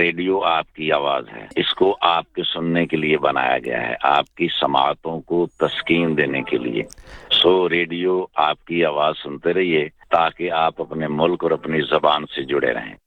Radio आपकी आवाज है, इसको आपके सुनने के लिए बनाया गया है, आपकी समातों को तस्कीन देने के लिए। सो रेडियो आपकी आवाज सुनते रहिए ताकि आप अपने मुल्क और अपनी जबान से जुड़े रहें।